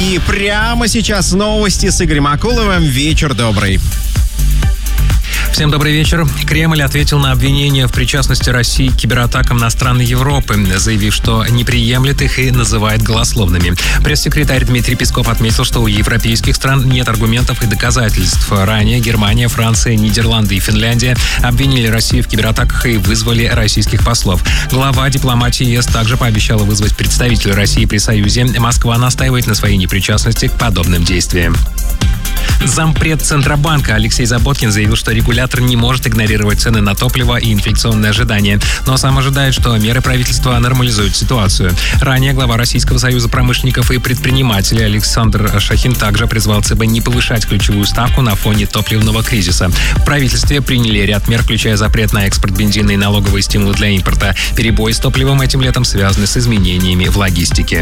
И прямо сейчас новости с Игорем Акуловым. Вечер добрый. Всем добрый вечер. Кремль ответил на обвинения в причастности России к кибератакам на страны Европы, заявив, что не приемлет их и называет голословными. Пресс-секретарь Дмитрий Песков отметил, что у европейских стран нет аргументов и доказательств. Ранее Германия, Франция, Нидерланды и Финляндия обвинили Россию в кибератаках и вызвали российских послов. Глава дипломатии ЕС также пообещала вызвать представителей России при Союзе. Москва настаивает на своей непричастности к подобным действиям. Зампред Центробанка Алексей Заботкин заявил, что регулятор не может игнорировать цены на топливо и инфляционные ожидания, но сам ожидает, что меры правительства нормализуют ситуацию. Ранее глава Российского союза промышленников и предпринимателей Александр Шахин также призвал ЦБ не повышать ключевую ставку на фоне топливного кризиса. В правительстве приняли ряд мер, включая запрет на экспорт бензина и налоговые стимулы для импорта. Перебои с топливом этим летом связаны с изменениями в логистике.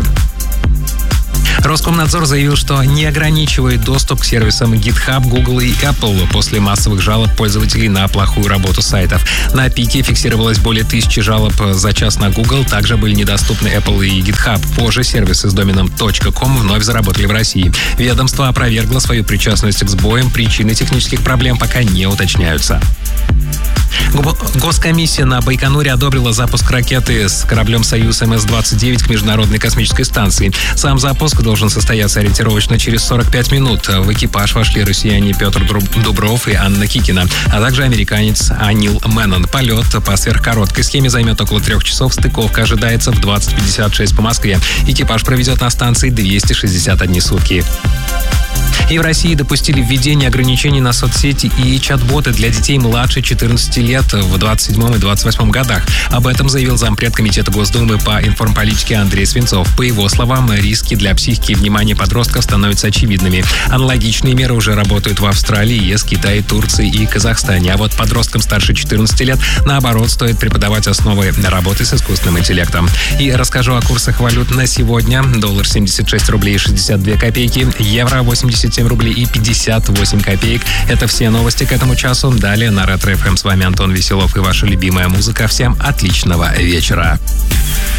Роскомнадзор заявил, что не ограничивает доступ к сервисам GitHub, Google и Apple после массовых жалоб пользователей на плохую работу сайтов. На пике фиксировалось более 1000 жалоб за час на Google, также были недоступны Apple и GitHub. Позже сервисы с доменом .com вновь заработали в России. Ведомство опровергло свою причастность к сбоям, причины технических проблем пока не уточняются. Госкомиссия на Байконуре одобрила запуск ракеты с кораблем «Союз МС-29» к Международной космической станции. Сам запуск должен состояться ориентировочно через 45 минут. В экипаж вошли россияне Петр Дубров и Анна Кикина, а также американец Анил Мэннон. Полет по сверхкороткой схеме займет около 3 часов. Стыковка ожидается в 20:56 по Москве. Экипаж проведет на станции 261 сутки. И в России допустили введение ограничений на соцсети и чат-боты для детей младше 14 лет в 27 и 28 годах. Об этом заявил зампред Комитета Госдумы по информполитике Андрей Свинцов. По его словам, риски для психики и внимания подростков становятся очевидными. Аналогичные меры уже работают в Австралии, ЕС, Китае, Турции и Казахстане. А вот подросткам старше 14 лет, наоборот, стоит преподавать основы работы с искусственным интеллектом. И расскажу о курсах валют на сегодня. Доллар 76 рублей 62 копейки, евро 87 рублей и 58 копеек. Это все новости к этому часу. Далее на Ретро ФМ. С вами Антон Веселов и ваша любимая музыка. Всем отличного вечера.